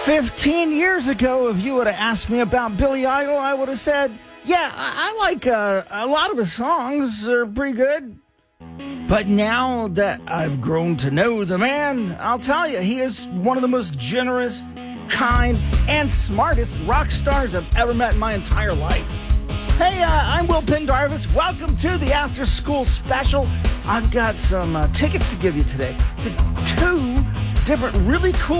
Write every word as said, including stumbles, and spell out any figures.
fifteen years ago, if you would have asked me about Billy Idol, I would have said, yeah, I, I like uh, a lot of his songs are pretty good. But now that I've grown to know the man, I'll tell you, he is one of the most generous, kind, and smartest rock stars I've ever met in my entire life. Hey, uh, I'm Will Pendarvis. Welcome to the After School Special. I've got some uh, tickets to give you today to two different really cool